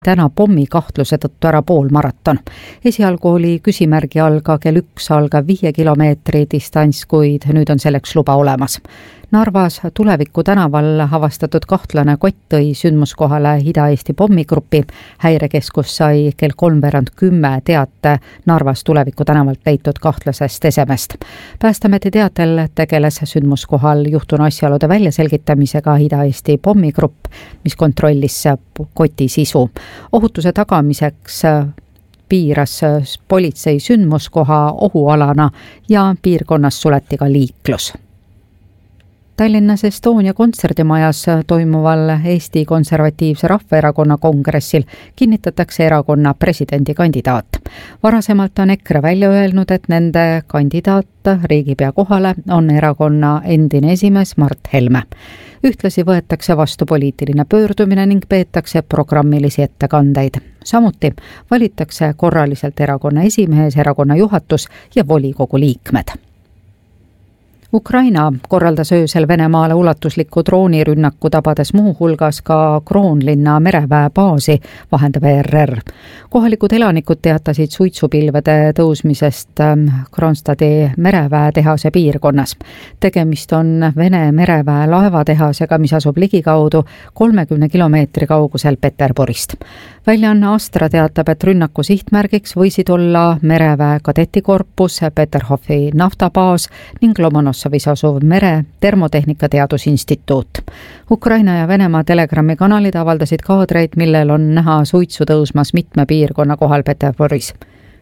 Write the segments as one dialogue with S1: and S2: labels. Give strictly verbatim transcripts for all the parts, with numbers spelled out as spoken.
S1: täna pommikahtluse tõttu ära poolmaraton. Esialgu oli küsimärgi all ka kell üks algav viie kilomeetri distants, kuid nüüd on selleks luba olemas. Narvas Tuleviku tänaval avastatud kahtlane kott tõi sündmuskohale Ida-Eesti pommigrupi. Häirekeskus sai kell kolmveerand kümme teate Narvas Tuleviku tänavalt leitud kahtlasest esemest. Päästeameti teatel tegeles sündmuskohal juhtunu asjaolude väljaselgitamisega Ida-Eesti pommigrupp, mis kontrollis koti sisu. Ohutuse tagamiseks piiras politsei sündmuskoha ohualana ja piirkonnas suleti ka liiklus. Tallinnas Estonia kontserdimajas toimuval Eesti Konservatiivse Rahvaerakonna kongressil kinnitatakse erakonna presidendikandidaat. Varasemalt on EKRE välja öelnud, et nende kandidaat riigipea kohale on erakonna endine esimees Mart Helme. Ühtlasi võetakse vastu poliitiline pöördumine ning peetakse programmilisi ettekandeid. Samuti valitakse korraliselt erakonna esimees, erakonna juhatus ja volikogu liikmed. Ukraina korraldas öösel Venemaale ulatusliku droonirünnaku, tabades muu hulgas ka Kroonlinna mereväe baasi, vahendab E R R. Kohalikud elanikud teatasid suitsupilvede tõusmisest Kronstadi mereväe tehase piirkonnas. Tegemist on Vene mereväe laevatehasega, mis asub ligikaudu kolmekümne kilomeetri kaugusel Peterburist. Väljaanne Astra teatab, et rünnaku sihtmärgiks võisid olla mereväe kadetikorpus, Peterhofi naftabaas ning Lomonossovis asuv mere termotehnika teadusinstituut. Ukraina ja Venemaa Telegrami kanalid avaldasid kaadreid, millel on näha suitsu tõusmas mitme piirkonna kohal Peterburis.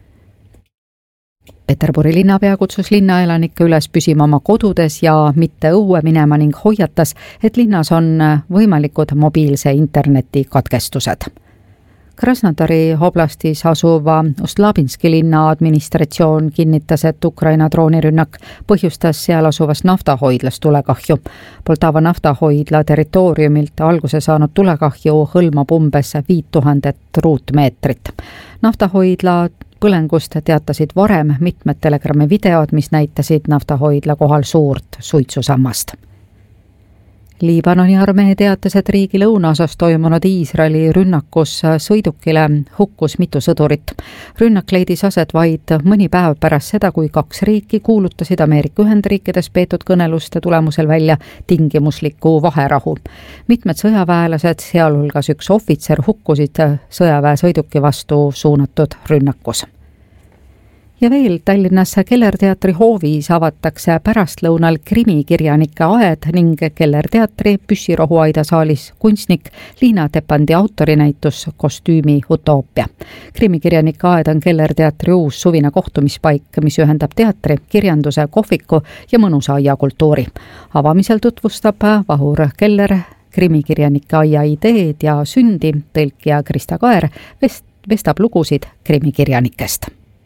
S1: Peterburi linnapea kutsus linnaelanikke üles püsima oma kodudes ja mitte õue minema ning hoiatas, et linnas on võimalikud mobiilse interneti katkestused. Krasnodari oblastis asuva Ustlabinski linna administratsioon kinnitas, et Ukraina droonirünnak põhjustas seal asuvas naftahoidlas tulekahju. Poltava naftahoidla territooriumilt alguse saanud tulekahju hõlmab umbes viis tuhat ruutmeetrit. Naftahoidla põlengust teatasid varem mitmed Telegrami videod, mis näitasid naftahoidla kohal suurt suitsusammast. Liibanoni armee teatas, et riigi lõunaosas toimunud Iisraeli rünnakus sõidukile hukkus mitu sõdurit. Rünnak leidis aset vaid mõni päev pärast seda, kui kaks riiki kuulutasid Ameerika Ühendriikides peetud kõneluste tulemusel välja tingimusliku vaherahu. Mitmed sõjaväelased, sealhulgas üks ohvitser, hukkusid sõjaväe sõiduki vastu suunatud rünnakus. Ja veel Tallinnas Kellerteatri hoovis avatakse pärastlõunal krimikirjanike aed ning Kellerteatri püssirohuaida saalis kunstnik Liina Tepandi autorinäitus Kostüümi utoopia. Krimikirjanike aed on Kellerteatri uus suvine kohtumispaik, mis ühendab teatri, kirjanduse, kohviku ja mõnusa aiakultuuri. Avamisel tutvustab Vahur Keller krimikirjanike aia ideed ja sündi, tõlkija Krista Kaer vestab lugusid krimikirjanikest.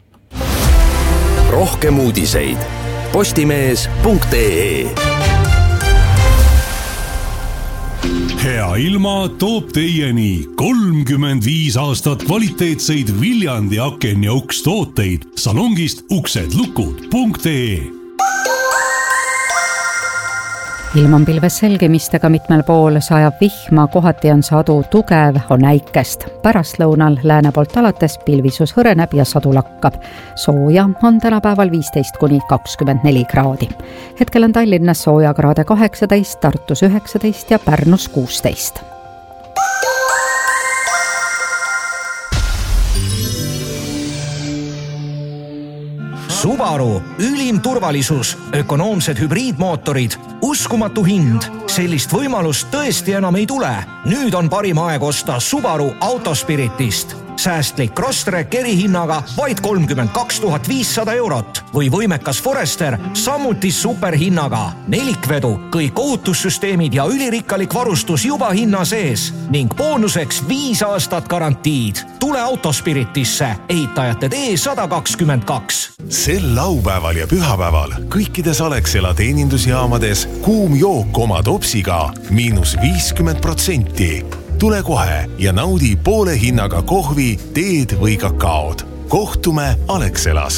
S2: Rohkem uudiseid postimees punkt ee.
S3: Hea ilma toob teieni kolmkümmend viis aastat kvaliteetseid Viljandi aken- ja ukstooteid salongist uksed lukud punkt ee.
S1: Ilm on pilves selgemistega mitmel pool, sajab vihma, kohati on sadu tugev, on äikest. Pärastlõunal lääne poolt alates pilvisus hõreneb ja sadu lakkab. Sooja on tänapäeval viisteist kuni kakskümmend neli kraadi. Hetkel on Tallinnas sooja kraade kaheksateist, Tartus üheksateist ja Pärnus kuusteist.
S4: Subaru, ülim turvalisus, ökonoomsed hübriidmootorid, uskumatu hind. Sellist võimalust tõesti enam ei tule. Nüüd on parim aeg osta Subaru Autospiritist. Säästlik Crosstrek erihinnaga vaid kolmkümmend kaks tuhat viissada eurot või võimekas Forester samuti superhinnaga. Nelikvedu, kõik ohutussüsteemid ja ülirikkalik varustus juba hinna sees ning boonuseks viis aastat garantiid. Tule Autospiritisse, ehitajate tee sada kakskümmend kaks.
S5: Sel laupäeval ja pühapäeval kõikides Alexela teenindusjaamades kuum jook oma topsiga miinus viiskümmend protsenti. Tule kohe ja naudi poole hinnaga kohvi, teed või kakaod. Kohtume Alexelas.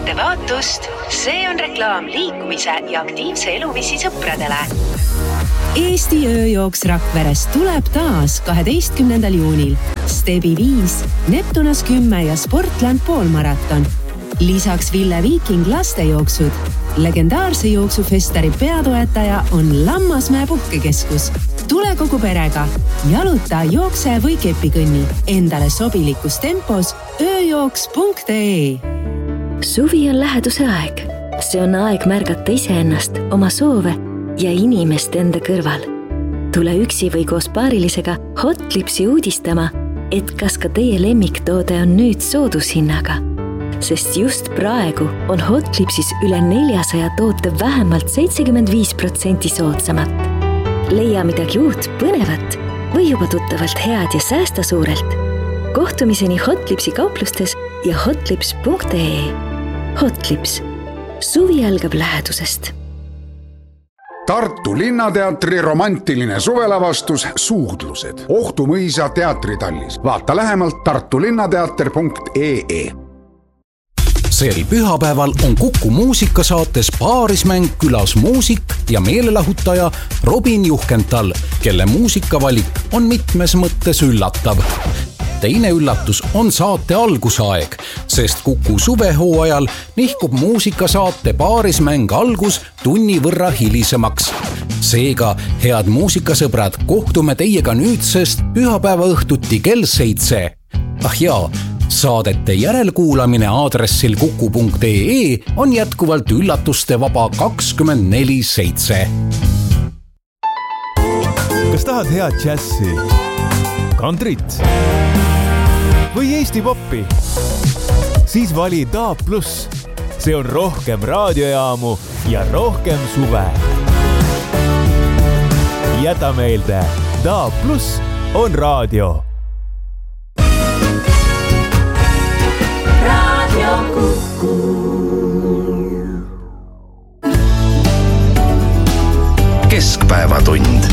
S6: Ettevaatust, see on reklaam liikumise ja aktiivse eluviisi sõpradele. Eesti ööjooks Rakveres tuleb taas kaheteistkümnendal juunil. Stebi viis, Neptunas kümme ja Sportland poolmaraton. Lisaks Ville Viiking lastejooksud. Legendaarse jooksufestari peatoetaja on Lammasmäe puhkekeskus. Tule kogu perega. Jaluta, jookse või kepikõnni. Endale sobilikus tempos ööjooks punkt ee.
S7: Suvi on läheduse aeg. See on aeg märgata iseennast, oma soove ja inimest enda kõrval. Tule üksi või koos paarilisega Hotlipsi uudistama, et kas ka teie lemmiktoode on nüüd soodushinnaga. Sest just praegu on Hotlipsis üle neljasaja toote vähemalt seitsekümmend viis protsenti soodsamat. Leia midagi uut, põnevat või juba tuttavalt head ja säästa suurelt. Kohtumiseni Hotlipsi kauplustes ja hotlips punkt ee. Hotlips. Suvi algab lähedusest.
S8: Tartu Linnateatri romantiline suvelavastus Suudlused. Ohtumõisa teatritallis. Vaata lähemalt tartulinnateater punkt ee.
S9: Sel pühapäeval on Kuku muusikasaates paarismäng külas muusik ja meelelahutaja Robin Juhkental, kelle muusikavalik on mitmes mõttes üllatav. Teine üllatus on saate algusaeg, sest Kuku suvehooajal nihkub muusikasaate paarismäng algus tunni võrra hilisemaks. Seega, head muusikasõbrad, kohtume teiega nüüdsest pühapäeva õhtuti kell seitse. Ah jaa, saadete järelkuulamine aadressil kuku punkt ee on jätkuvalt üllatuste vaba kakskümmend neli seitse.
S10: Kas tahad head džässi, kantrit või Eesti poppi? Siis vali Daab Plus. See on rohkem raadiojaamu ja rohkem suve. Jäta meelde, Daab Plus on raadio.
S2: Keskpäevatund.